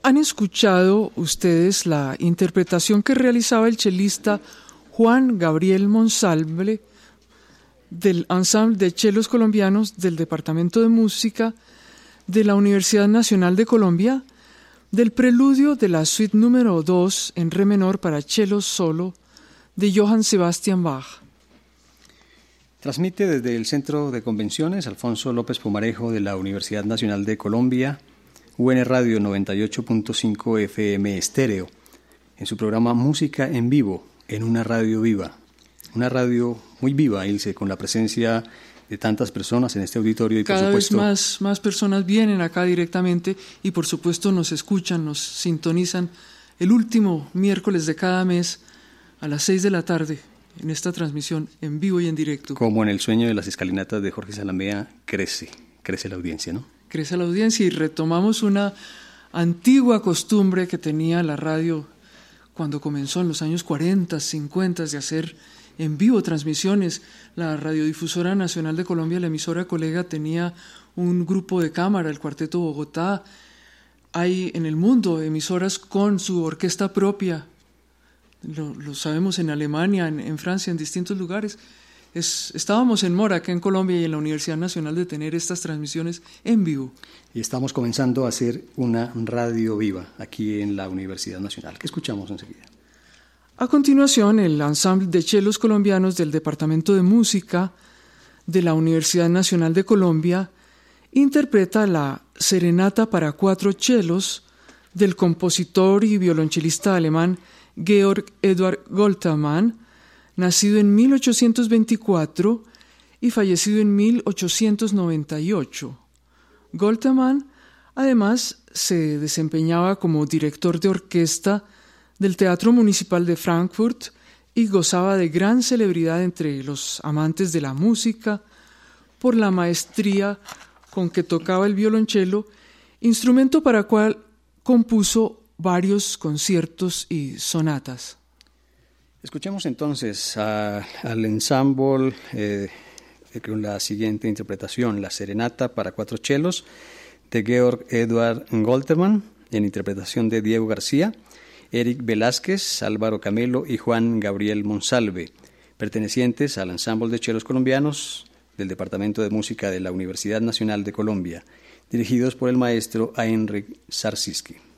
Han escuchado ustedes la interpretación que realizaba el chelista Juan Gabriel Monsalve del Ensemble de Chelos Colombianos del Departamento de Música de la Universidad Nacional de Colombia, del preludio de la suite número 2 en re menor para cello solo de Johann Sebastian Bach. Transmite desde el Centro de Convenciones Alfonso López Pumarejo de la Universidad Nacional de Colombia, UN Radio 98.5 FM estéreo, en su programa Música en Vivo, en una radio viva. Una radio muy viva, Ilse, con la presencia de tantas personas en este auditorio y cada por supuesto vez más personas vienen acá directamente y por supuesto nos escuchan, nos sintonizan el último miércoles de cada mes a las 6 de la tarde en esta transmisión en vivo y en directo. Como en el sueño de las escalinatas de Jorge Salamea, crece la audiencia, ¿no? Crece la audiencia y retomamos una antigua costumbre que tenía la radio cuando comenzó en los años 40, 50 de hacer en vivo transmisiones. La Radiodifusora Nacional de Colombia, la emisora colega, tenía un grupo de cámara, el Cuarteto Bogotá. Hay en el mundo emisoras con su orquesta propia, lo sabemos en Alemania, en Francia, en distintos lugares. Estábamos en mora, acá en Colombia y en la Universidad Nacional, de tener estas transmisiones en vivo. Y estamos comenzando a hacer una radio viva aquí en la Universidad Nacional. ¿Qué escuchamos enseguida? A continuación, el Ensemble de Chelos Colombianos del Departamento de Música de la Universidad Nacional de Colombia interpreta la Serenata para 4 chelos del compositor y violonchelista alemán Georg Eduard Goltermann, nacido en 1824 y fallecido en 1898. Goltermann, además, se desempeñaba como director de orquesta del Teatro Municipal de Frankfurt y gozaba de gran celebridad entre los amantes de la música por la maestría con que tocaba el violonchelo, instrumento para el cual compuso varios conciertos y sonatas. Escuchemos entonces al ensamble con la siguiente interpretación, la Serenata para 4 chelos de Georg Eduard Goltermann, en interpretación de Diego García, Eric Velázquez, Álvaro Camelo y Juan Gabriel Monsalve, pertenecientes al Ensamble de Chelos Colombianos del Departamento de Música de la Universidad Nacional de Colombia, dirigidos por el maestro Heinrich Sarsiski.